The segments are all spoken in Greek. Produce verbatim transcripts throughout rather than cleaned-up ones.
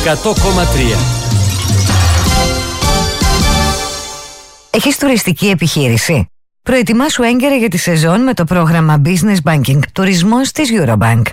εκατό κόμμα τρία. Έχεις τουριστική επιχείρηση? Προετοιμάσου έγκαιρα για τη σεζόν με το πρόγραμμα Business Banking Τουρισμός της Eurobank.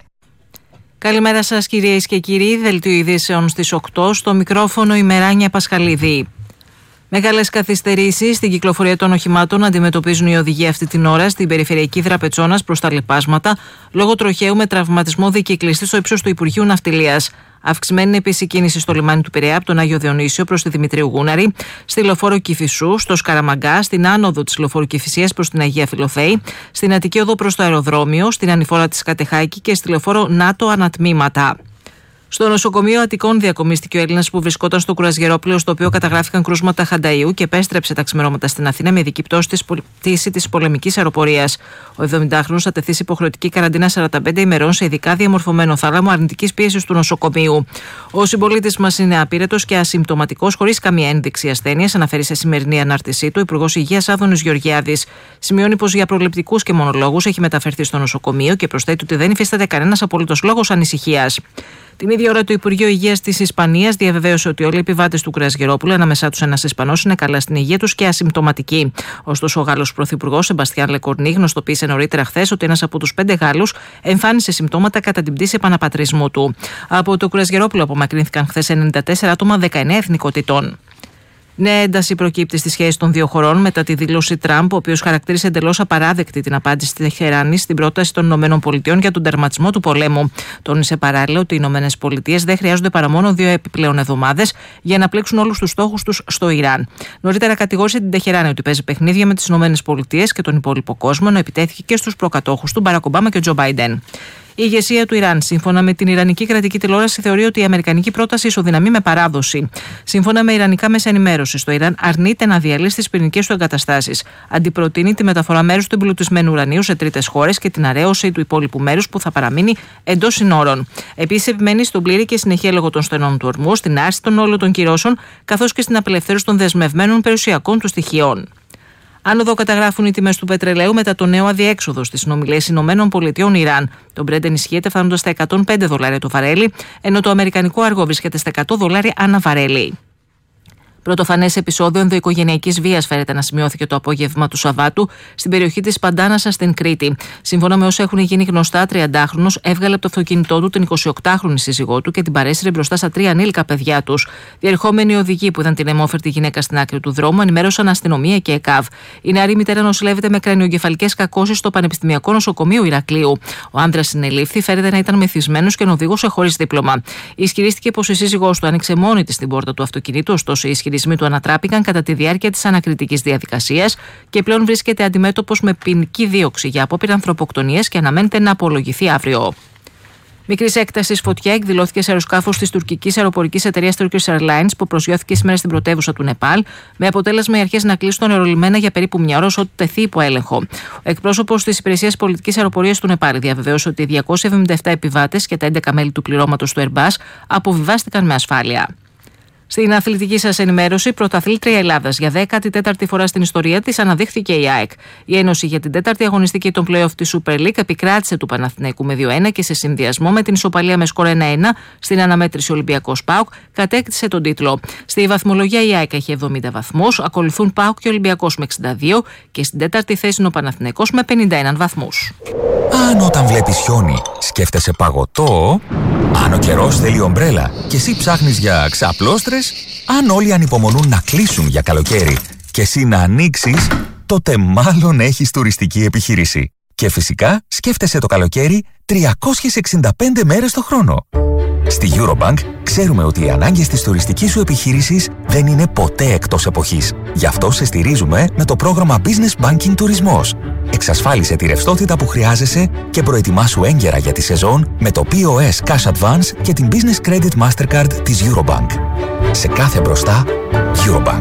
Καλημέρα σας κυρίες και κύριοι, δελτίο ειδήσεων στις οκτώ, στο μικρόφωνο η Μεράνια Πασχαλίδη. Μεγάλες καθυστερήσεις στην κυκλοφορία των οχημάτων αντιμετωπίζουν οι οδηγοί αυτή την ώρα στην περιφερειακή Δραπετσόνας προς τα Λιπάσματα, λόγω τροχαίου με τραυματισμό δικυκλιστή στο ύψος του Υπουργείου Ναυτιλίας. Αυξημένη επίσης κίνηση στο λιμάνι του Πειραιά από τον Άγιο Διονύσιο προς τη Δημητρίου Γούναρη, στη λεωφόρο Κηφισού, στο Σκαραμαγκά, στην άνοδο της λεωφόρου Κηφισίας προς την Αγία Φιλοθέη, στην Αττική οδό προς το αεροδρόμιο, στην ανηφόρα της Κατεχάκη και στη λεωφόρο ΝΑΤΟ Ανατμήματα. Στο νοσοκομείο Αττικών διακομίστηκε ο Έλληνας που βρισκόταν στο Κουρασγερόπλαιο, στο οποίο καταγράφηκαν κρούσματα χανταΐου και επέστρεψε τα ξημερώματα στην Αθήνα με ειδική πτώση της πολεμικής αεροπορίας. Ο εβδομηντάχρονος θα τεθεί σε υποχρεωτική καραντίνα σαράντα πέντε ημερών σε ειδικά διαμορφωμένο θάλαμο αρνητικής πίεσης του νοσοκομείου. Ο συμπολίτης μας είναι απείρετος και ασυμπτωματικός, χωρίς καμία ένδειξη ασθένειας, αναφέρει σε σημερινή ανάρτησή του ο Υπουργός Υγείας Άδωνης Γεωργιάδης. Σημειώνει πως για προληπτικούς και μονολόγους έχει μεταφερθεί στο νοσοκομείο και προσθέτει ότι δεν υφίσταται κανένας απολύτως λόγος ανησυχίας. Την ίδια ώρα, το Υπουργείο Υγείας της Ισπανίας διαβεβαίωσε ότι όλοι οι επιβάτες του Κουρασγερόπουλου, ανάμεσά τους ένας Ισπανός, είναι καλά στην υγεία τους και ασυμπτωματικοί. Ωστόσο, ο Γάλλος Πρωθυπουργός Σεμπαστιάν Λεκορνί γνωστοποίησε νωρίτερα χθες ότι ένας από τους πέντε Γάλλους εμφάνισε συμπτώματα κατά την πτήση επαναπατρισμού του. Από το Κουρασγερόπουλο απομακρύνθηκαν χθες ενενήντα τέσσερα άτομα δεκαεννέα εθνικοτήτων. Νέα ένταση προκύπτει στη σχέση των δύο χωρών μετά τη δήλωση Τραμπ, ο οποίος χαρακτήρισε εντελώς απαράδεκτη την απάντηση της Τεχεράνης στην πρόταση των ΗΠΑ για τον τερματισμό του πολέμου. Τόνισε παράλληλα ότι οι ΗΠΑ δεν χρειάζονται παρά μόνο δύο επιπλέον εβδομάδες για να πλήξουν όλους τους στόχους τους στο Ιράν. Νωρίτερα κατηγόρησε την Τεχεράνη ότι παίζει παιχνίδια με τις ΗΠΑ και τον υπόλοιπο κόσμο, ενώ επιτέθηκε και στους προκατόχους του Μπαρακ Ομπάμα και Τζο Μπάιντεν. Η ηγεσία του Ιράν, σύμφωνα με την Ιρανική κρατική τηλεόραση, θεωρεί ότι η αμερικανική πρόταση ισοδυναμεί με παράδοση. Σύμφωνα με ιρανικά μέσα ενημέρωσης, το Ιράν αρνείται να διαλύσει τις πυρηνικές του εγκαταστάσεις. Αντιπροτείνει τη μεταφορά μέρους του εμπλουτισμένου ουρανίου σε τρίτες χώρες και την αρέωση του υπόλοιπου μέρους που θα παραμείνει εντός συνόρων. Επίσης, επιμένει στον πλήρη και συνεχή έλεγχο των στενών του ορμού, στην άρση των όλων των κυρώσεων, καθώς και στην απελευθέρωση των δεσμευμένων περιουσιακών του στοιχείων. Άνοδο καταγράφουν οι τιμές του πετρελαίου μετά το νέο αδιέξοδο στις συνομιλίες ΗΠΑ-Ιράν. Το Brent ενισχύεται φτάνοντας στα εκατόν πέντε δολάρια το βαρέλι, ενώ το αμερικανικό αργό βρίσκεται στα εκατό δολάρια ανά βαρέλι. Πρωτοφανές επεισόδιο ενδοοικογενειακής βίας φέρεται να σημειώθηκε το απόγευμα του Σαββάτου στην περιοχή της Παντάνασα στην Κρήτη. Σύμφωνα με όσα έχουν γίνει γνωστά, τριαντάχρονος έβγαλε από το αυτοκίνητό του την εικοσιοκτάχρονη σύζυγό του και την παρέσυρε μπροστά στα τρία ανήλικα παιδιά τους. Διερχόμενοι οδηγοί που ήταν την αιμόφερτη γυναίκα στην άκρη του δρόμου ενημέρωσαν αστυνομία και ΕΚΑΒ. Η νεαρή μητέρα νοσηλεύεται με κρανιογκεφαλικές κακώσεις στο Πανεπιστημιακό Νοσοκομείο Ηρακλείου. Ο άντρας συνελήφθη, φέρεται να ήταν μεθυσμένος και οδηγούσε χωρίς δίπλωμα. Ισχυρίστηκε πως η σύζυγός του άνοιξε μόνη της την πόρτα του αυτοκινήτου, ωστόσο οι ισχυρισμοί του ανατράπηκαν κατά τη διάρκεια της ανακριτικής διαδικασίας και πλέον βρίσκεται αντιμέτωπος με ποινική δίωξη για απόπειρα ανθρωποκτονίας και αναμένεται να απολογηθεί αύριο. Μικρής έκτασης φωτιά εκδηλώθηκε σε αεροσκάφος της τουρκικής αεροπορικής εταιρείας Turkish Airlines που προσγειώθηκε σήμερα στην πρωτεύουσα του Νεπάλ, με αποτέλεσμα οι αρχές να κλείσουν τον αερολιμένα για περίπου μια ώρα ότου τεθεί υπό έλεγχο. Ο εκπρόσωπος της Υπηρεσίας Πολιτικής Αεροπορίας του Νεπάλ διαβεβαίωσε ότι οι διακόσιοι εβδομήντα επτά επιβάτες και τα έντεκα μέλη του πληρώματος του Airbus αποβιβάστηκαν με ασφάλεια. Στην αθλητική σας ενημέρωση, πρωταθλήτρια Ελλάδας για δέκατη τέταρτη φορά στην ιστορία της αναδείχθηκε η ΑΕΚ. Η Ένωση για την τέταρτη αγωνιστική των play-off της Super League επικράτησε του Παναθηναϊκού με δύο ένα και σε συνδυασμό με την ισοπαλία με σκορ ένα ένα στην αναμέτρηση Ολυμπιακός ΠΑΟΚ κατέκτησε τον τίτλο. Στη βαθμολογία η ΑΕΚ έχει εβδομήντα βαθμούς, ακολουθούν ΠΑΟΚ και Ολυμπιακός με εξήντα δύο και στην τέταρτη θέση είναι ο Παναθηναϊκός με πενήντα ένα βαθμούς. Αν όταν βλέπεις χιόνι σκέφτεσαι παγωτό, αν ο καιρός θέλει ομπρέλα και εσύ ψάχνεις για ξαπλώστρες, αν όλοι ανυπομονούν να κλείσουν για καλοκαίρι και εσύ να ανοίξεις, τότε μάλλον έχεις τουριστική επιχείρηση. Και φυσικά σκέφτεσαι το καλοκαίρι τριακόσιες εξήντα πέντε μέρες το χρόνο. Στη Eurobank ξέρουμε ότι οι ανάγκες της τουριστικής σου επιχείρησης δεν είναι ποτέ εκτός εποχής. Γι' αυτό σε στηρίζουμε με το πρόγραμμα Business Banking Τουρισμός. Εξασφάλισε τη ρευστότητα που χρειάζεσαι και προετοιμάσου έγκαιρα για τη σεζόν με το πι ο ες Cash Advance και την Business Credit Mastercard της Eurobank. Σε κάθε μπροστά, Eurobank.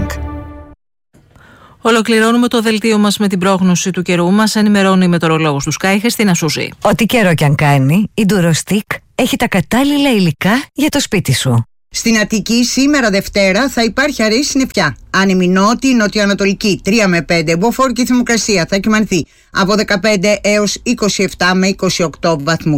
Ολοκληρώνουμε το δελτίο μας με την πρόγνωση του καιρού. Μας ενημερώνει η μετεωρολόγος του Sky, Χριστίνα Σούζη. Ό,τι καιρό κι αν κάνει, η Durostic έχει τα κατάλληλα υλικά για το σπίτι σου. Στην Αττική σήμερα Δευτέρα θα υπάρχει αραιή συννεφιά. Άνεμη νότη, νοτιοανατολική τρία με πέντε. Μποφόρ και η θερμοκρασία θα κυμανθεί από δεκαπέντε έως είκοσι επτά με είκοσι οκτώ βαθμούς.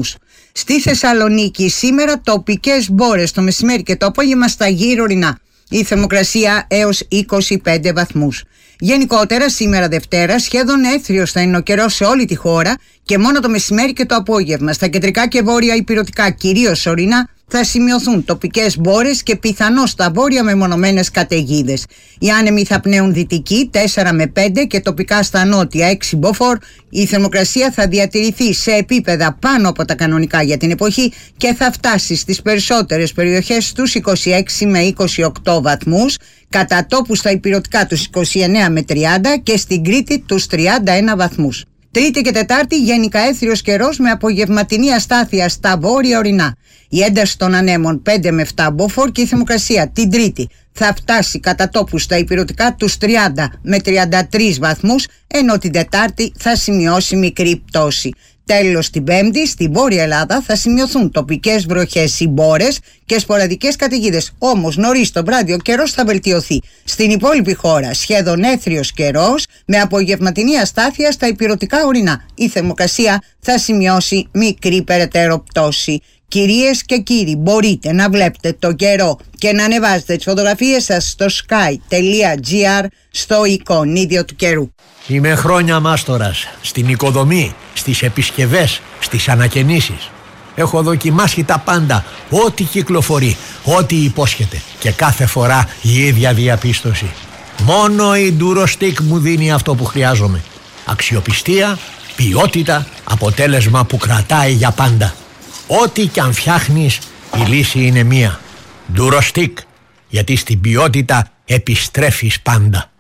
Στη Θεσσαλονίκη σήμερα τοπικές μπόρες το μεσημέρι και το απόγευμα στα γύρω ορεινά. Η θερμοκρασία έως είκοσι πέντε βαθμούς. Γενικότερα σήμερα Δευτέρα σχεδόν έθριος θα είναι ο καιρός σε όλη τη χώρα και μόνο το μεσημέρι και το απόγευμα. Στα κεντρικά και βόρεια ηπειρωτικά, κυρίως ορεινά, θα σημειωθούν τοπικές μπόρες και πιθανώς στα βόρεια μεμονωμένες καταιγίδες. Οι άνεμοι θα πνέουν δυτικοί τέσσερα με πέντε και τοπικά στα νότια έξι μποφόρ. Η θερμοκρασία θα διατηρηθεί σε επίπεδα πάνω από τα κανονικά για την εποχή και θα φτάσει στις περισσότερες περιοχές στους είκοσι έξι με είκοσι οκτώ βαθμούς, κατά τόπου στα ηπειρωτικά τους είκοσι εννέα με τριάντα και στην Κρήτη τους τριάντα ένα βαθμούς. Τρίτη και Τετάρτη γενικά έθριος καιρός με απογευματινή αστάθεια στα βόρεια ορεινά. Η ένταση των ανέμων πέντε με επτά μποφόρ και η θερμοκρασία την Τρίτη θα φτάσει κατά τόπου στα ηπειρωτικά τους τριάντα με τριάντα τρεις βαθμούς, ενώ την Τετάρτη θα σημειώσει μικρή πτώση. Τέλος, την Πέμπτη στη Βόρεια Ελλάδα θα σημειωθούν τοπικές βροχές ή μπόρες και σποραδικές καταιγίδες. Όμως νωρίς το βράδυ ο καιρός θα βελτιωθεί. Στην υπόλοιπη χώρα σχεδόν έθριος καιρός με απογευματινή αστάθεια στα ηπειρωτικά ορεινά. Η θερμοκρασία θα σημειώσει μικρή περαιτέρω πτώση. Κυρίες και κύριοι, μπορείτε να βλέπετε το καιρό και να ανεβάζετε τις φωτογραφίες σας στο sky.gr στο εικονίδιο του καιρού. Είμαι χρόνια μάστορας στην οικοδομή, στις επισκευές, στις ανακαινήσεις. Έχω δοκιμάσει τα πάντα, ό,τι κυκλοφορεί, ό,τι υπόσχεται και κάθε φορά η ίδια διαπίστωση. Μόνο η Durostec μου δίνει αυτό που χρειάζομαι. Αξιοπιστία, ποιότητα, αποτέλεσμα που κρατάει για πάντα. Ό,τι κι αν φτιάχνεις, η λύση είναι μία. Durostec, γιατί στην ποιότητα επιστρέφεις πάντα.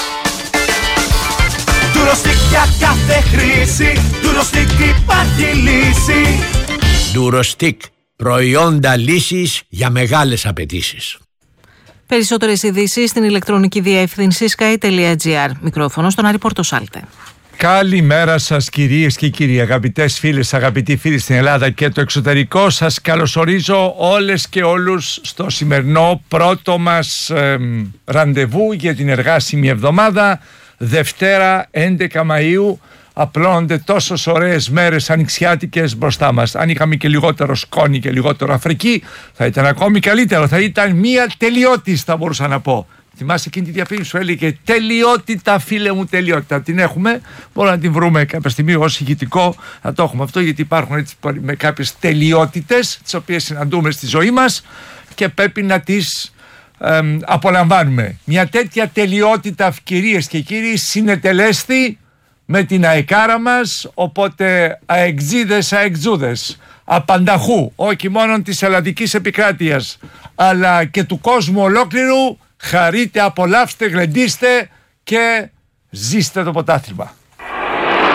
Durostec για κάθε χρήση, Durostec υπάρχει λύση. Durostec, προϊόντα λύσης για μεγάλες απαιτήσεις. Περισσότερες ειδήσεις στην ηλεκτρονική διεύθυνση sky.gr. Μικρόφωνο στον Άρη Πορτοσάλτε. Καλημέρα σας κυρίες και κύριοι, αγαπητές φίλες, αγαπητοί φίλοι στην Ελλάδα και το εξωτερικό. Σας καλωσορίζω όλες και όλους στο σημερινό πρώτο μας ε, ραντεβού για την εργάσιμη εβδομάδα. Δευτέρα έντεκα Μαΐου, απλώνονται τόσες ωραίες μέρες ανοιξιάτικες μπροστά μας. Αν είχαμε και λιγότερο σκόνη και λιγότερο Αφρική θα ήταν ακόμη καλύτερο, θα ήταν μία τελειότης, θα μπορούσα να πω. Θυμάσαι εκείνη τη διαφήμιση που έλεγε τελειότητα, φίλε μου, τελειότητα. Την έχουμε, μπορούμε να την βρούμε κάποια στιγμή ως ηχητικό, να το έχουμε αυτό, γιατί υπάρχουν έτσι με κάποιες τελειότητες τις οποίες συναντούμε στη ζωή μας και πρέπει να τις ε, απολαμβάνουμε. Μια τέτοια τελειότητα, κυρίες και κύριοι, συνετελέστη με την αεκάρα μας, οπότε αεξίδες, αεξούδες, απανταχού, όχι μόνο της ελλαδικής επικράτειας, αλλά και του κόσμου ολόκληρου. Χαρείτε, απολαύστε, γλεντήστε και ζήστε το ποτάθλημα.